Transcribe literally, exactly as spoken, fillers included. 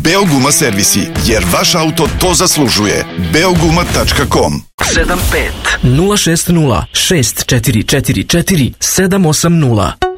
Beoguma servisi, jer vaš auto to zaslužuje. beoguma tačka com sedam pet nula šest nula šest četiri četiri četiri sedam osam nula.